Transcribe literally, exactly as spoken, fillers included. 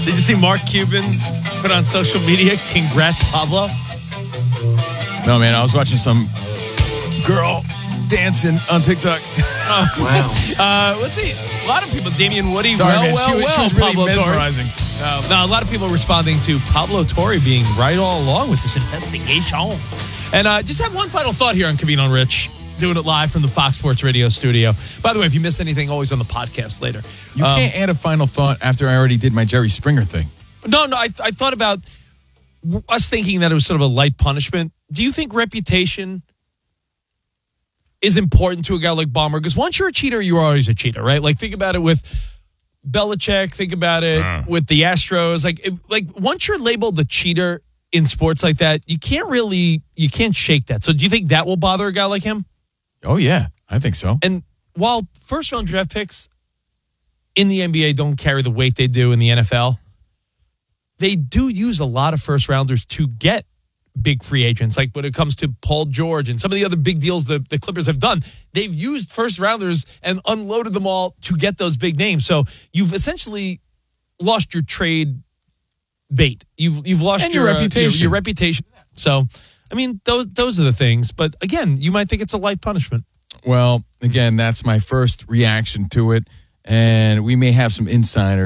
Did you see Mark Cuban put on social media, congrats, Pablo? No, man, I was watching some girl dancing on TikTok. Oh, wow. Uh, let's see. A lot of people, Damian Woody, Sorry, well, man. well, she, was- well, she was really Pablo Torre. mesmerizing. Uh, now, a lot of people responding to Pablo Torre being right all along with this investigation. And uh, just have one final thought here on Covino and Rich, doing it live from the Fox Sports Radio studio. By the way, if you miss anything, always on the podcast later. You Um, can't add a final thought after I already did my Jerry Springer thing. No, no, I, I thought about us thinking that it was sort of a light punishment. Do you think reputation is important to a guy like Ballmer? Because once you're a cheater, you're always a cheater, right? Like, think about it with Belichick. Think about it uh. with the Astros. Like, it, like once you're labeled a cheater in sports like that, you can't really, you can't shake that. So do you think that will bother a guy like him? Oh, yeah, I think so. And while first-round draft picks in the N B A don't carry the weight they do in the N F L, they do use a lot of first-rounders to get big free agents. Like when it comes to Paul George and some of the other big deals the, the Clippers have done, they've used first-rounders and unloaded them all to get those big names. So you've essentially lost your trade bait. You've you've lost and your, your uh, reputation. your, your reputation. So, I mean, those those are the things. But again, you might think it's a light punishment. Well, again, that's my first reaction to it. And we may have some insiders